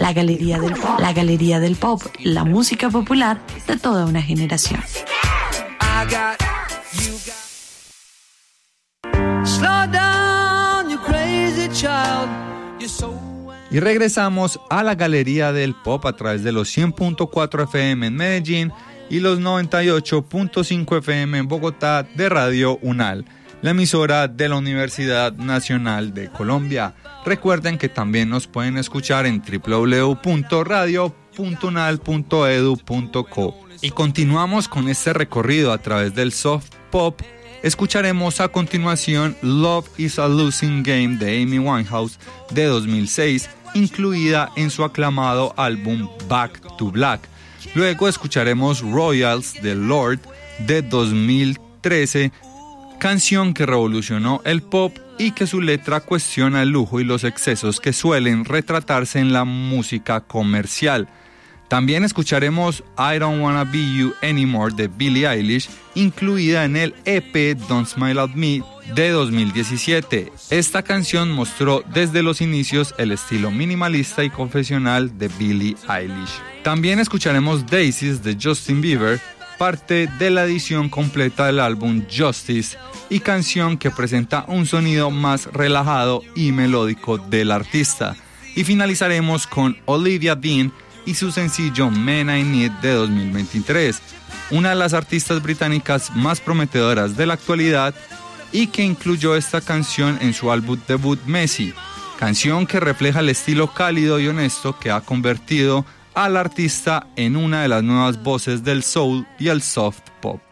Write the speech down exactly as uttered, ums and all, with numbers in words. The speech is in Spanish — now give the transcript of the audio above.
La Galería del Pop. La Galería del Pop, la música popular de toda una generación. Y regresamos a la Galería del Pop a través de los cien punto cuatro F M en Medellín y los noventa y ocho punto cinco F M en Bogotá de Radio UNAL, la emisora de la Universidad Nacional de Colombia. Recuerden que también nos pueden escuchar en doble u doble u doble u punto radio punto unal punto e d u punto co. Y continuamos con este recorrido a través del soft pop. Escucharemos a continuación Love is a Losing Game de Amy Winehouse de dos mil seis, incluida en su aclamado álbum Back to Black. Luego escucharemos Royals de Lorde de dos mil trece, canción que revolucionó el pop y que su letra cuestiona el lujo y los excesos que suelen retratarse en la música comercial. También escucharemos I Don't Wanna Be You Anymore de Billie Eilish, incluida en el E P Don't Smile at Me de dos mil diecisiete. Esta canción mostró desde los inicios el estilo minimalista y confesional de Billie Eilish. También escucharemos Daisies de Justin Bieber, parte de la edición completa del álbum Justice, y canción que presenta un sonido más relajado y melódico del artista. Y finalizaremos con Olivia Dean y su sencillo Man I Need de dos mil veintitrés, una de las artistas británicas más prometedoras de la actualidad y que incluyó esta canción en su álbum debut Messy, canción que refleja el estilo cálido y honesto que ha convertido al artista en una de las nuevas voces del soul y el soft pop.